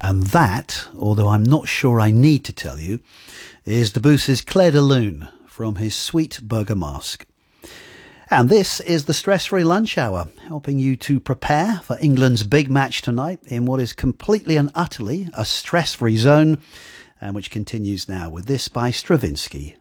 And that, although I'm not sure I need to tell you, is Debussy's Clair de Lune from his Sweet Burger Masque. And this is the Stress-Free Lunch Hour, helping you to prepare for England's big match tonight in what is completely and utterly a stress-free zone, and which continues now with this by Stravinsky.